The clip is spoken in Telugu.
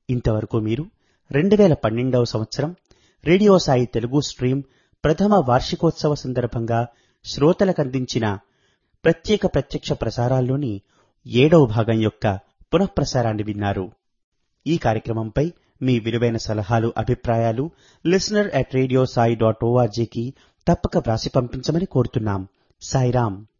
ఇంతవరకు మీరు 2012వ సంవత్సరం రేడియో సాయి తెలుగు స్ట్రీమ్ ప్రథమ వార్షికోత్సవ సందర్భంగా శ్రోతలకందించిన ప్రత్యేక ప్రత్యక్ష ప్రసారాల్లోని 7వ భాగం యొక్క పునఃప్రసారాన్ని విన్నారు. ఈ కార్యక్రమంపై మీ విలువైన సలహాలు, అభిప్రాయాలు listener@radiosai.org కి తప్పక వ్రాసి పంపించమని కోరుతున్నాం. సాయిరాం.